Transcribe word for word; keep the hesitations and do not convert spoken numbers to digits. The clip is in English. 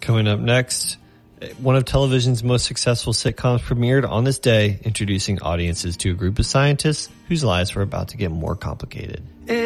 Coming up next, one of television's most successful sitcoms premiered on this day, introducing audiences to a group of scientists whose lives were about to get more complicated.